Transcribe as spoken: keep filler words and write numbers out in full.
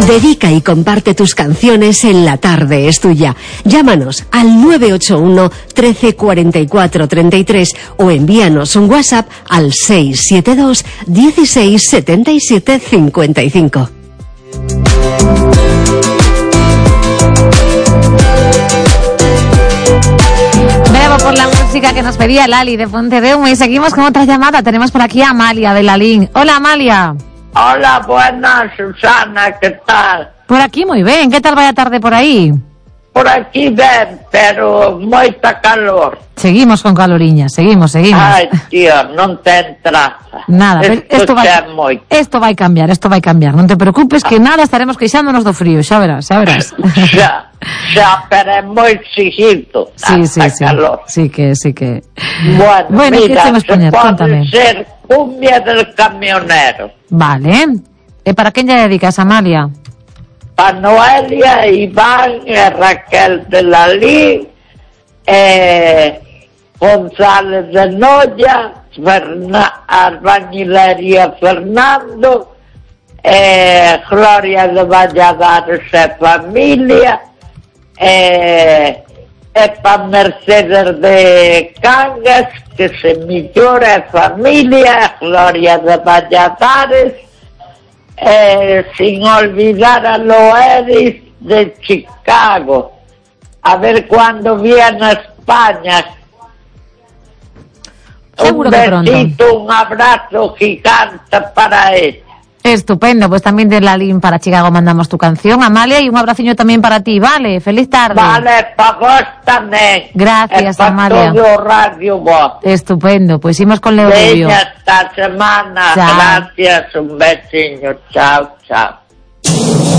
Dedica y comparte tus canciones en La Tarde es Tuya. Llámanos al nueve ocho uno, trece, cuarenta y cuatro, treinta y tres o envíanos un WhatsApp al seis siete dos, dieciséis, setenta y siete, cincuenta y cinco. Bravo por la música que nos pedía Lali de Fuente de Humo. Y seguimos con otra llamada. Tenemos por aquí a Amalia de Lalín. Hola, Amalia. Hola, buenas, Susana, ¿qué tal? Por aquí muy bien. ¿Qué tal vaya tarde por ahí? Por aquí ben, pero moita calor. Seguimos con caloriña, seguimos, seguimos. Ai, tío, non ten traza. Nada, Esto, esto vai, moito. esto vai cambiar, esto vai cambiar. Non te preocupes que nada estaremos queixándonos do frío, xa verás, xa verás. Xa, xa, pero é moi exigito. Sí, sí, sí. Calor. Sí que, sí que. Bueno, bueno mira, ¿qué se poñer? pode Cuéntame. ser cumbia del camionero. Vale. E para quen lle dedicas, Amalia? Pa Noelia, Iván e Raquel de Lalín, eh, González de Noia, Ferna, Albañilería Fernando, eh, Gloria de Valladares e familia, eh, e pa Mercedes de Cangas, que se millora e familia, Gloria de Valladares, Eh, sin olvidar a Loeris de Chicago, a ver cuándo viene a España. Seguro un que besito, pronto. un abrazo gigante para ella. Estupendo, pues también de Lalín para Chicago mandamos tu canción, Amalia, y un abraciño también para ti, vale, feliz tarde. Vale, para vos también. Gracias, para Amalia. todo Radio Voz. Estupendo, pues seguimos con Leo Rubio. Venga, esta semana. Chao. Gracias, un besiño, chao, chao.